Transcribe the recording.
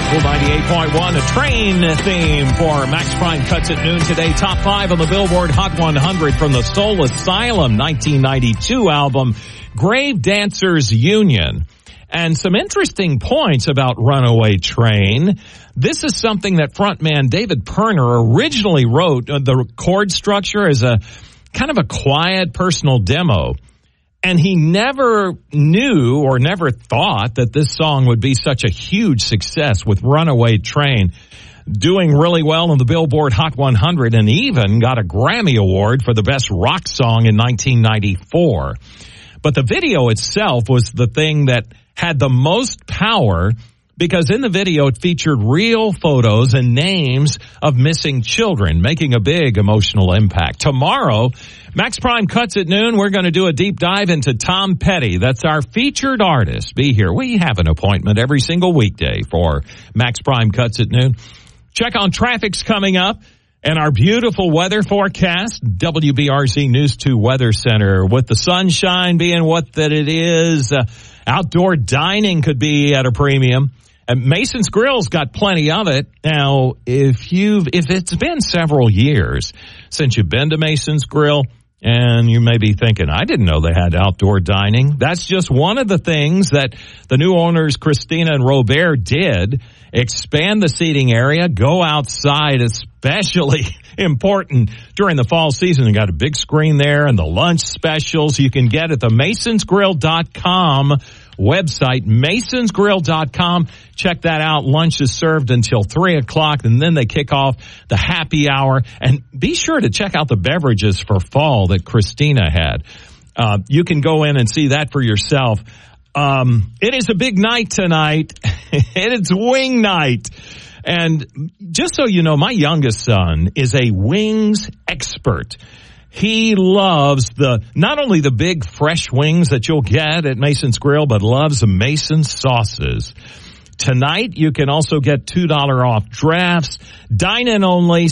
Cool 98.1, a train theme for Max Prime Cuts at Noon today. Top 5 on the Billboard Hot 100 from the Soul Asylum 1992 album, Grave Dancers Union. And some interesting points about Runaway Train. This is something that frontman David Perner originally wrote. The chord structure is a kind of a quiet personal demo. And he never knew or never thought that this song would be such a huge success, with Runaway Train doing really well on the Billboard Hot 100 and even got a Grammy Award for the Best Rock Song in 1994. But the video itself was the thing that had the most power, because in the video it featured real photos and names of missing children, making a big emotional impact. Tomorrow, Max Prime Cuts at Noon, we're going to do a deep dive into Tom Petty. That's our featured artist. Be here. We have an appointment every single weekday for Max Prime Cuts at Noon. Check on traffic's coming up and our beautiful weather forecast. WBRZ News 2 Weather Center, with the sunshine being what that it is. Outdoor dining could be at a premium. And Mason's Grill's got plenty of it. Now, if it's been several years since you've been to Mason's Grill, and you may be thinking, I didn't know they had outdoor dining. That's just one of the things that the new owners, Christina and Robert, did. Expand the seating area, go outside, especially important during the fall season. You got a big screen there, and the lunch specials you can get at the masonsgrill.com website, masonsgrill.com. Check that out. Lunch is served until 3 o'clock, and then they kick off the happy hour. And be sure to check out the beverages for fall that Christina had. You can go in and see that for yourself. It is a big night tonight. It's wing night. And just so you know, my youngest son is a wings expert. He loves not only the big fresh wings that you'll get at Mason's Grill, but loves the Mason sauces. Tonight, you can also get $2 off drafts. Dine-in only,